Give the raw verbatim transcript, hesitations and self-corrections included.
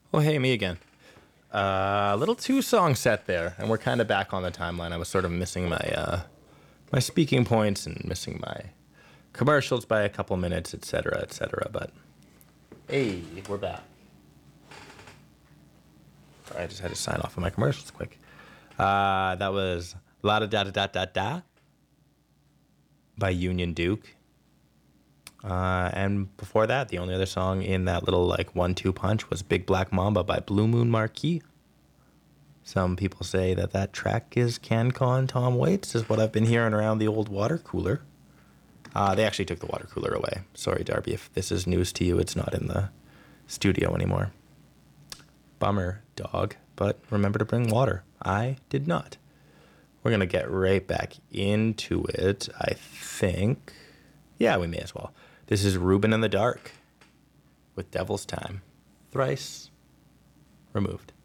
Oh, hey, me again. A uh, little two song set there, and we're kind of back on the timeline. I was sort of missing my uh, my speaking points and missing my commercials by a couple minutes, et cetera, et cetera. But hey, we're back. Sorry, I just had to sign off on my commercials quick. Uh, that was La Da Da Da Da Da Da by Union Duke. Uh, and before that, the only other song in that little like one-two punch was Big Black Mamba by Blue Moon Marquee. Some people say that that track is CanCon Tom Waits, is what I've been hearing around the old water cooler. Uh, they actually took the water cooler away. Sorry, Darby, if this is news to you, it's not in the studio anymore. Bummer, dog, but remember to bring water. I did not. We're going to get right back into it, I think. Yeah, we may as well. This is Ruben in the Dark with Devil's Time. Thrice removed.